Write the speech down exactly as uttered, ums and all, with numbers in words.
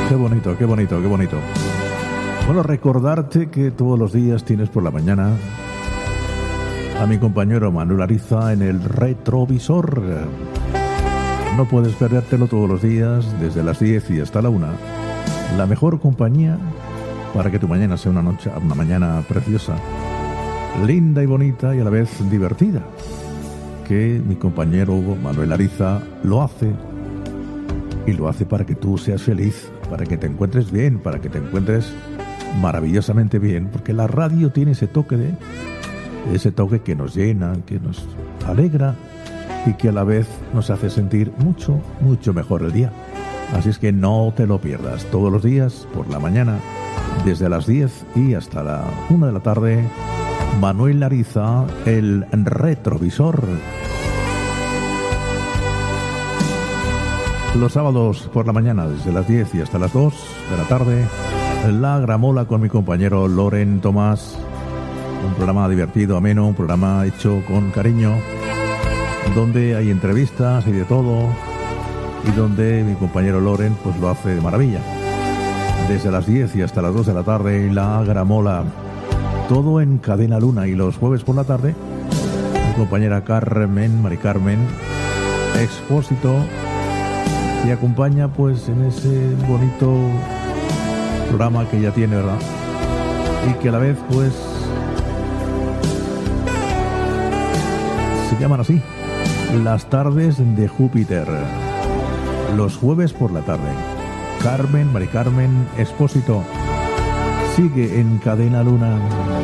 Qué bonito, qué bonito, qué bonito. Bueno, recordarte que todos los días tienes por la mañana a mi compañero Manuel Ariza en el retrovisor. No puedes perdértelo todos los días, desde las diez y hasta la una. La mejor compañía para que tu mañana sea una noche, una mañana preciosa, linda y bonita y a la vez divertida. Que mi compañero Manuel Ariza lo hace. Y lo hace para que tú seas feliz, para que te encuentres bien, para que te encuentres maravillosamente bien, porque la radio tiene ese toque de ese toque que nos llena, que nos alegra y que a la vez nos hace sentir mucho, mucho mejor el día. Así es que no te lo pierdas. Todos los días, por la mañana, desde las diez y hasta la una de la tarde, Manuel Ariza, el retrovisor. Los sábados por la mañana, desde las diez y hasta las dos de la tarde, La Gramola con mi compañero Loren Tomás. Un programa divertido, ameno, un programa hecho con cariño, donde hay entrevistas y de todo, y donde mi compañero Loren pues lo hace de maravilla. Desde las diez y hasta las dos de la tarde, La Gramola. Todo en Cadena Luna. Y los jueves por la tarde, mi compañera Carmen, Mari Carmen Expósito, y acompaña pues en ese bonito programa que ella tiene, ¿verdad? Y que a la vez pues se llaman así, Las Tardes de Júpiter. Los jueves por la tarde, Carmen, Mari Carmen Expósito, sigue en Cadena Luna.